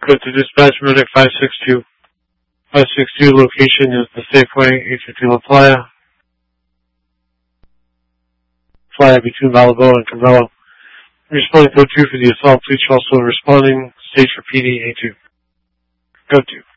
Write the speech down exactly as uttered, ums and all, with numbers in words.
Go to dispatch medic five six two. five six two location is the Safeway, eight fifty La Playa. Playa between Balboa and Cabello. Responding code two for the assault. Please also responding. Stage for P D A two. Go to.